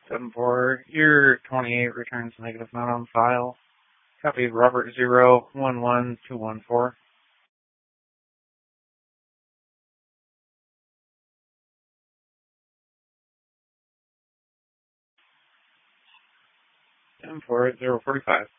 7-4, year 28 returns negative, not on file. Copy Robert 011214. 7-4, 045.